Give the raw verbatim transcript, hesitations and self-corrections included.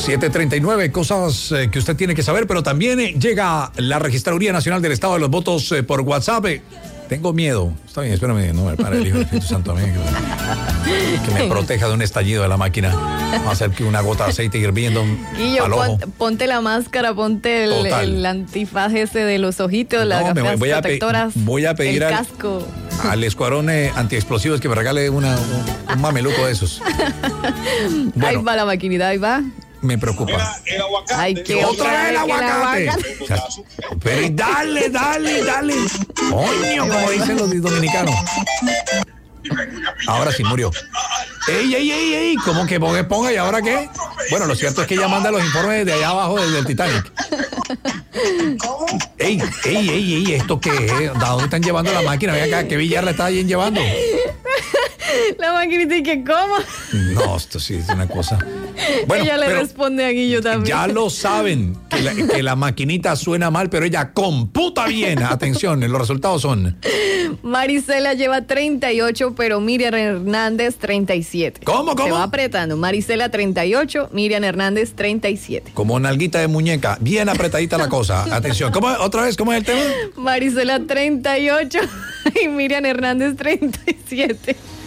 siete treinta y nueve, cosas eh, que usted tiene que saber, pero también eh, llega la Registraduría Nacional del Estado de los Votos eh, por WhatsApp. Eh, tengo miedo. Está bien, espérame, no, para el Hijo del Espíritu Santo, amén, que, que me proteja de un estallido de la máquina. Vamos a hacer que una gota de aceite hirviendo Guillo, al ojo. pon, ponte la máscara, ponte el, el antifaz ese de los ojitos, no, las gafas voy protectoras, a voy a pedir el al, casco. Al escuadrón eh, antiexplosivos que me regale una, un, un mameluco de esos. Bueno, ahí va la maquinita, ahí va. Me preocupa. El, el aguacate. Ay, que otra vez el aguacate. El aguacate. Pero dale, dale, dale. Coño, como dicen los dominicanos. Ahora sí murió. Ey, ey, ey, ey, ¿cómo que ponga, ponga y ahora qué? Bueno, lo cierto es que ella manda los informes de allá abajo desde el Titanic. Ey, ey, ey, ey, ¿esto qué es? ¿A dónde están llevando la máquina? Ven acá, ¿qué billar le está ahí llevando? La maquinita y que ¿cómo? No, esto sí es una cosa. Bueno, ella le responde a Guillo también. Ya lo saben, que la, que la maquinita suena mal, pero ella computa bien. Atención, los resultados son... Marisela lleva treinta y ocho, pero Miriam Hernández treinta y siete. ¿Cómo, cómo? Se va apretando. Marisela treinta y ocho, Miriam Hernández treinta y siete. Como nalguita de muñeca, bien apretadita la cosa. Atención, ¿cómo, otra vez, ¿cómo es el tema? Marisela treinta y ocho y Miriam Hernández treinta y siete.